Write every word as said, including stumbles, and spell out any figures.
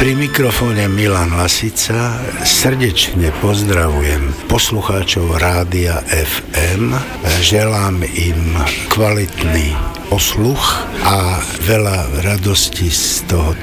Pri mikrofóne Milan Lasica srdečne pozdravujem poslucháčov Rádia ef em. Želám im kvalitný posluch a veľa radosti z toho